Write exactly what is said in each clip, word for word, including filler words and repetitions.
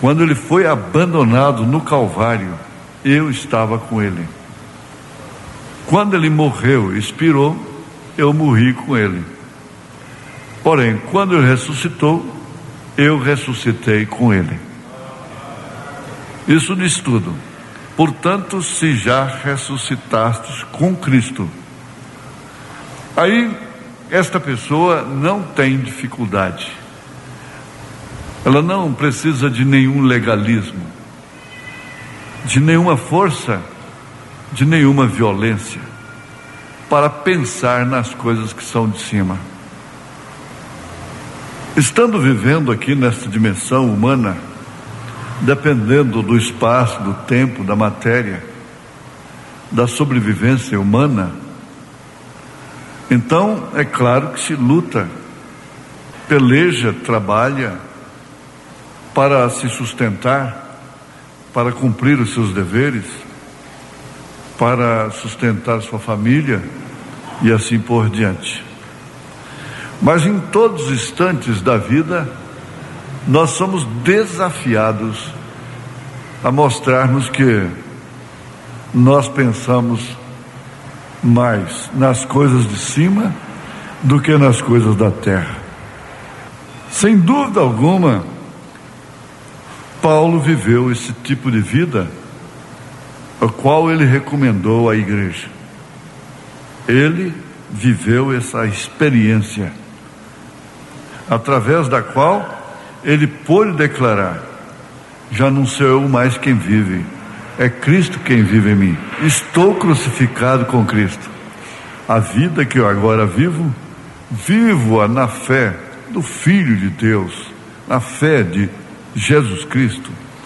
Quando ele foi abandonado no Calvário, eu estava com ele. Quando ele morreu, expirou, eu morri com ele. Porém, quando ele ressuscitou, eu ressuscitei com ele. Isso diz tudo. Portanto, se já ressuscitastes com Cristo, aí esta pessoa não tem dificuldade. Ela não precisa de nenhum legalismo, de nenhuma força, de nenhuma violência, para pensar nas coisas que são de cima. Estando vivendo aqui nesta dimensão humana, dependendo do espaço, do tempo, da matéria, da sobrevivência humana, então é claro que se luta, peleja, trabalha para se sustentar, para cumprir os seus deveres, para sustentar sua família e assim por diante. Mas em todos os instantes da vida, nós somos desafiados a mostrarmos que nós pensamos mais nas coisas de cima do que nas coisas da terra. Sem dúvida alguma, Paulo viveu esse tipo de vida, a qual ele recomendou à igreja. Ele viveu essa experiência, através da qual ele pôde declarar: já não sou eu mais quem vive, é Cristo quem vive em mim. Estou crucificado com Cristo. A vida que eu agora vivo, vivo-a na fé do Filho de Deus, na fé de Jesus Cristo.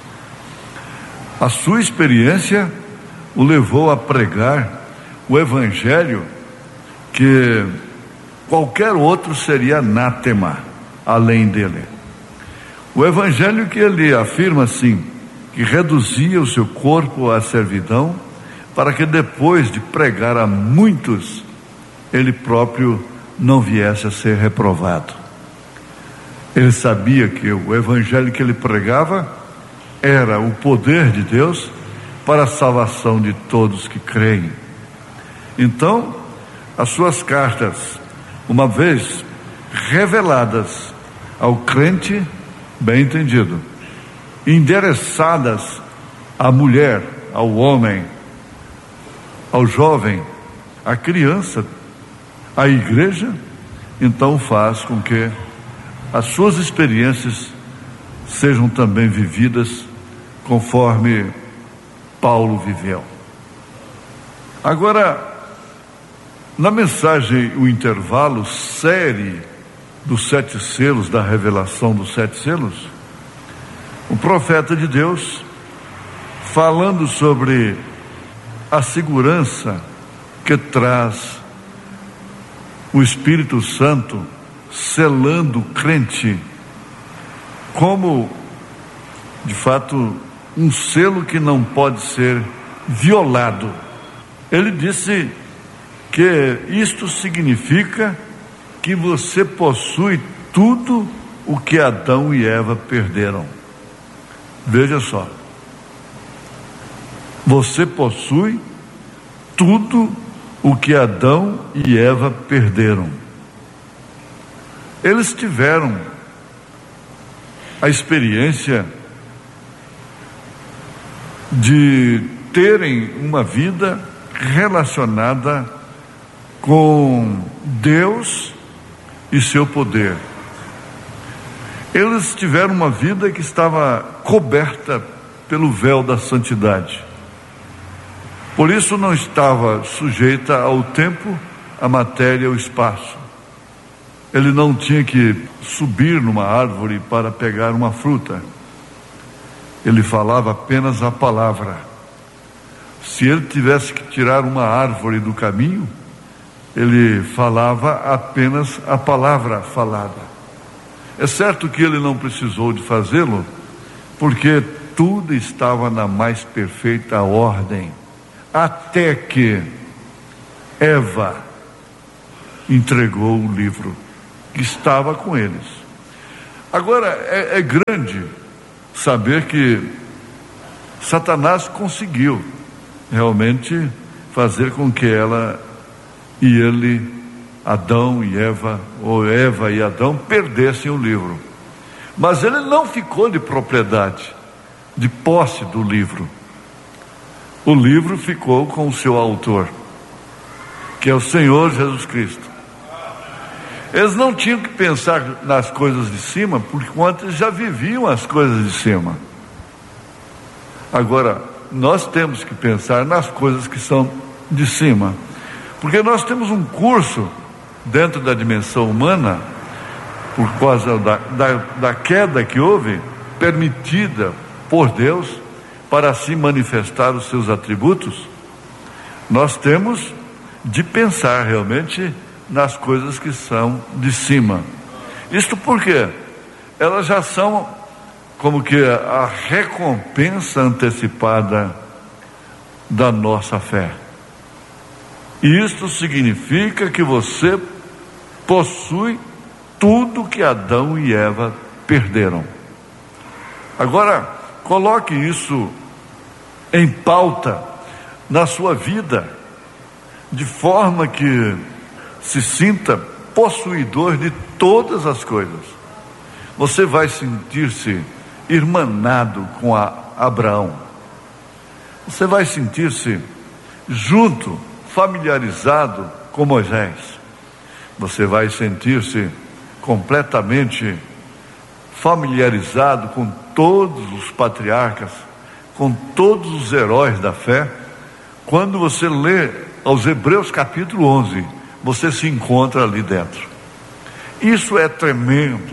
A sua experiência o levou a pregar o evangelho que qualquer outro seria anátema além dele. O evangelho que ele afirma assim, que reduzia o seu corpo à servidão, para que depois de pregar a muitos, ele próprio não viesse a ser reprovado. Ele sabia que o evangelho que ele pregava era o poder de Deus para a salvação de todos que creem. Então, as suas cartas, uma vez reveladas ao crente, bem entendido, endereçadas à mulher, ao homem, ao jovem, à criança, à igreja, então faz com que as suas experiências sejam também vividas conforme Paulo viveu. Agora, na mensagem, o intervalo, série dos sete selos, da revelação dos sete selos, o profeta de Deus, falando sobre a segurança que traz o Espírito Santo, selando o crente, como, de fato, um selo que não pode ser violado. Ele disse que isto significa que você possui tudo o que Adão e Eva perderam. Veja só, você possui tudo o que Adão e Eva perderam. Eles tiveram a experiência de terem uma vida relacionada com Deus e seu poder. Eles tiveram uma vida que estava coberta pelo véu da santidade. Por isso não estava sujeita ao tempo, à matéria, ao espaço. Ele não tinha que subir numa árvore para pegar uma fruta. Ele falava apenas a palavra. Se ele tivesse que tirar uma árvore do caminho, ele falava apenas a palavra falada. É certo que ele não precisou de fazê-lo, porque tudo estava na mais perfeita ordem, até que Eva entregou o livro que estava com eles. Agora, é, é grande saber que Satanás conseguiu realmente fazer com que ela e ele, Adão e Eva, ou Eva e Adão, perdessem o livro. Mas ele não ficou de propriedade, de posse do livro. O livro ficou com o seu autor, que é o Senhor Jesus Cristo. Eles não tinham que pensar nas coisas de cima, porque eles já viviam as coisas de cima. Agora, nós temos que pensar nas coisas que são de cima, porque nós temos um curso dentro da dimensão humana, por causa da, da, da queda que houve, permitida por Deus, para assim manifestar os seus atributos. Nós temos de pensar realmente nas coisas que são de cima. Isto porque elas já são como que a recompensa antecipada da nossa fé. E isto significa que você possui tudo que Adão e Eva perderam. Agora, coloque isso em pauta na sua vida, de forma que se sinta possuidor de todas as coisas. Você vai sentir-se irmanado com a Abraão. Você vai sentir-se junto, familiarizado com Moisés. Você vai sentir-se completamente familiarizado com todos os patriarcas, com todos os heróis da fé. Quando você lê aos Hebreus capítulo onze, você se encontra ali dentro. Isso é tremendo,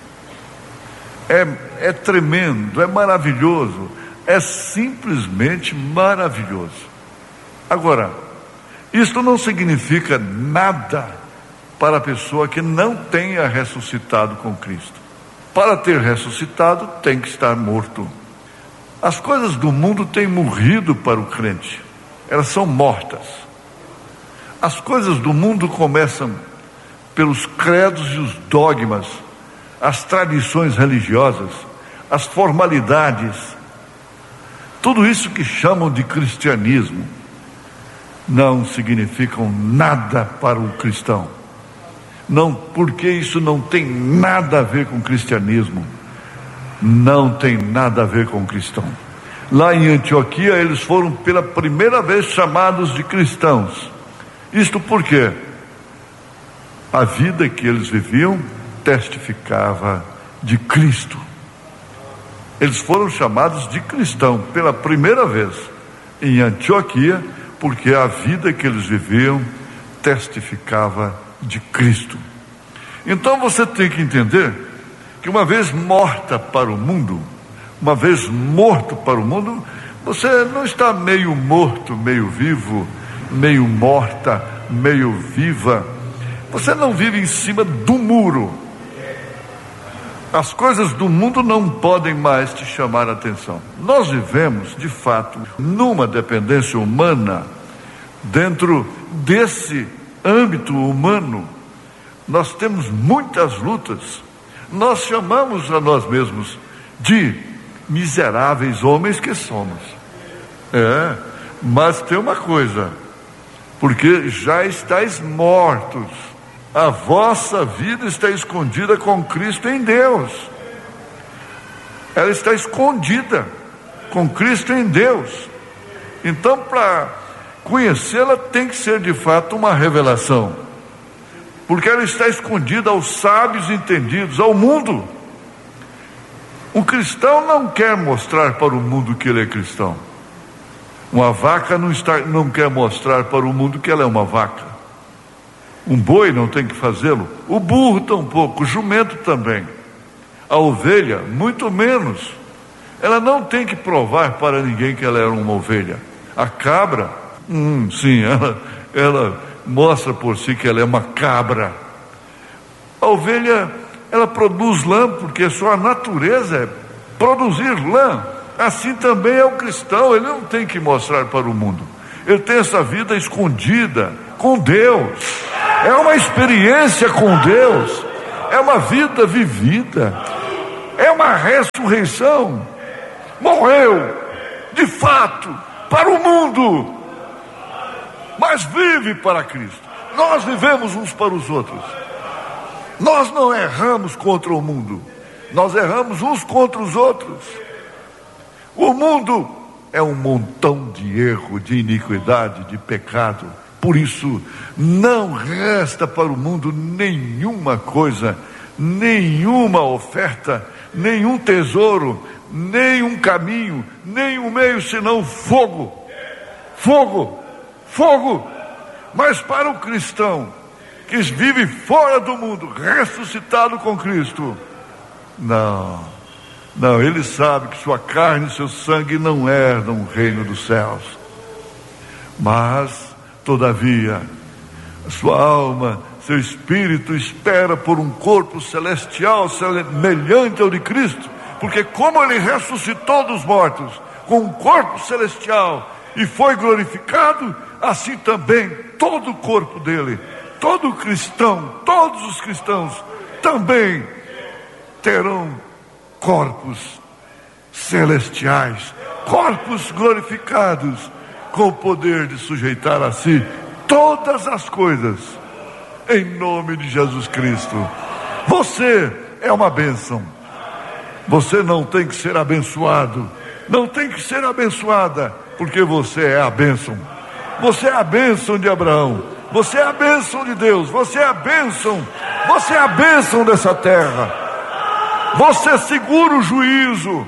é, é tremendo, é maravilhoso, é simplesmente maravilhoso. Agora, isto não significa nada para a pessoa que não tenha ressuscitado com Cristo. Para ter ressuscitado, tem que estar morto. As coisas do mundo têm morrido para o crente, elas são mortas. As coisas do mundo começam pelos credos e os dogmas, as tradições religiosas, as formalidades, tudo isso que chamam de cristianismo, não significam nada para o cristão. Não, porque isso não tem nada a ver com cristianismo, não tem nada a ver com cristão. Lá em Antioquia, eles foram pela primeira vez chamados de cristãos. Isto porque a vida que eles viviam testificava de Cristo. Eles foram chamados de cristão pela primeira vez em Antioquia, porque a vida que eles viviam testificava de Cristo. Então você tem que entender que uma vez morta para o mundo, uma vez morto para o mundo, você não está meio morto, meio vivo, meio morta, meio viva. Você não vive em cima do muro. As coisas do mundo não podem mais te chamar a atenção. Nós vivemos, de fato, numa dependência humana. Dentro desse âmbito humano, nós temos muitas lutas. Nós chamamos a nós mesmos de miseráveis homens que somos. É, mas tem uma coisa, porque já estáis mortos, a vossa vida está escondida com Cristo em Deus. Ela está escondida com Cristo em Deus. Então, para conhecê-la tem que ser de fato uma revelação, porque ela está escondida aos sábios entendidos, ao mundo. O cristão não quer mostrar para o mundo que ele é cristão. Uma vaca não, está, não quer mostrar para o mundo que ela é uma vaca. Um boi não tem que fazê-lo, o burro tampouco, o jumento também, a ovelha muito menos. Ela não tem que provar para ninguém que ela é uma ovelha. A cabra, hum, sim, ela, ela mostra por si que ela é uma cabra. A ovelha, ela produz lã, porque a sua natureza é produzir lã. Assim também é o cristão, ele não tem que mostrar para o mundo. Ele tem essa vida escondida com Deus. É uma experiência com Deus, é uma vida vivida, é uma ressurreição. Morreu, de fato, para o mundo, mas vive para Cristo. Nós vivemos uns para os outros. Nós não erramos contra o mundo, nós erramos uns contra os outros. O mundo é um montão de erro, de iniquidade, de pecado. Por isso, não resta para o mundo nenhuma coisa, nenhuma oferta, nenhum tesouro, nenhum caminho, nenhum meio, senão fogo. Fogo, fogo. Mas para o cristão que vive fora do mundo, ressuscitado com Cristo, não, não, ele sabe que sua carne e seu sangue não herdam o reino dos céus. Mas todavia, a sua alma, seu espírito espera por um corpo celestial semelhante ao de Cristo, porque como ele ressuscitou dos mortos com um corpo celestial e foi glorificado, assim também todo o corpo dele, todo cristão, todos os cristãos também terão corpos celestiais, corpos glorificados, com o poder de sujeitar a si todas as coisas, em nome de Jesus Cristo. Você é uma bênção. Você não tem que ser abençoado, não tem que ser abençoada, porque você é a bênção. Você é a bênção de Abraão, você é a bênção de Deus, você é a bênção, você é a bênção dessa terra. Você segura o juízo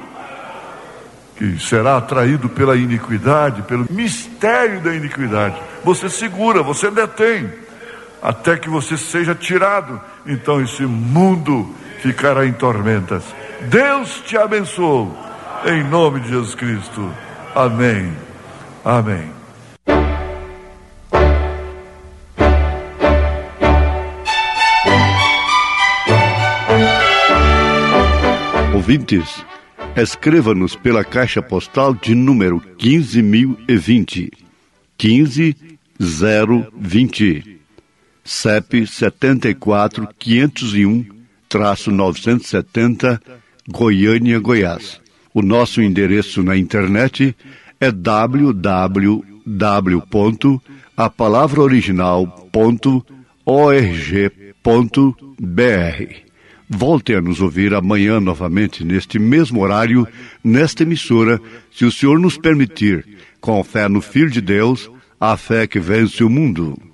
que será atraído pela iniquidade, pelo mistério da iniquidade. Você segura, você detém, até que você seja tirado. Então esse mundo ficará em tormentas. Deus te abençoe, em nome de Jesus Cristo. Amém. Amém. Ouvintes, escreva-nos pela caixa postal de número quinze mil e vinte, quinze zero vinte, C E P setenta e quatro, quinhentos e um, novecentos e setenta, Goiânia, Goiás. O nosso endereço na internet é w w w ponto a palavra original ponto org ponto b r. Volte a nos ouvir amanhã novamente neste mesmo horário, nesta emissora, se o Senhor nos permitir, com fé no Filho de Deus, a fé que vence o mundo.